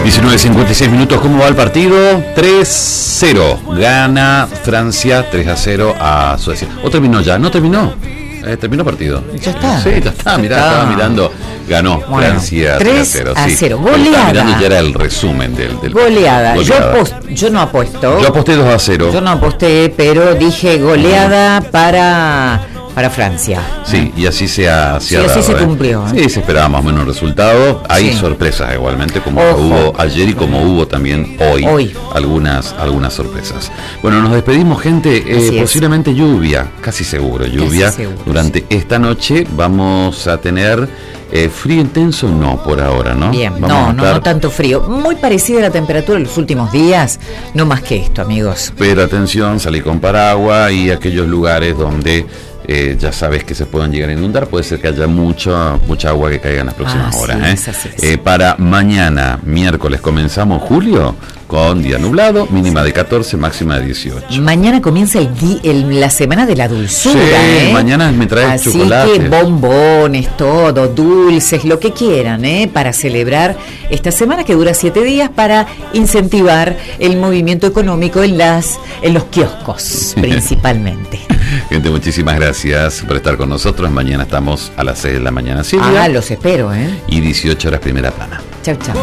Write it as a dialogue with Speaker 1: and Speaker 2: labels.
Speaker 1: 19:56 minutos. ¿Cómo va el partido? 3-0. Gana Francia 3-0 a Suecia. ¿O terminó ya? ¿No terminó? Terminó el partido.
Speaker 2: Ya está.
Speaker 1: Sí, ya está. Mirá, estaba mirando. Ganó Francia
Speaker 2: 3-0.
Speaker 1: Sí.
Speaker 2: Goleada.
Speaker 1: Estaba mirando, ya era el resumen del
Speaker 2: goleada. Yo no apuesto.
Speaker 1: Yo aposté 2-0.
Speaker 2: Yo no aposté, pero dije goleada para Francia.
Speaker 1: Sí, y así se ha
Speaker 2: así
Speaker 1: dado,
Speaker 2: se cumplió.
Speaker 1: Sí, se esperaba más o menos el resultado. Hay sorpresas igualmente, como hubo ayer y como hubo también hoy. Algunas sorpresas. Bueno, nos despedimos, gente. Posiblemente lluvia, casi seguro lluvia. Durante esta noche vamos a tener frío intenso, no por ahora, ¿no?
Speaker 2: Bien, no tanto frío. Muy parecida a la temperatura de los últimos días, no más que esto, amigos.
Speaker 1: Pero atención, salir con paraguas y aquellos lugares donde ya sabes que se pueden llegar a inundar, puede ser que haya mucha agua que caiga en las próximas horas. Para mañana, miércoles, comenzamos julio con día nublado, mínima de 14, máxima de 18.
Speaker 2: Mañana comienza la semana de la dulzura.
Speaker 1: Sí, mañana me traes chocolate.
Speaker 2: Así que bombones, todo, dulces, lo que quieran, para celebrar esta semana que dura 7 días para incentivar el movimiento económico en los kioscos, principalmente.
Speaker 1: Gente, muchísimas gracias por estar con nosotros. Mañana estamos a las 6 de la mañana, Silvia.
Speaker 2: Los espero,
Speaker 1: Y 18 horas, primera plana.
Speaker 2: Chau, chau.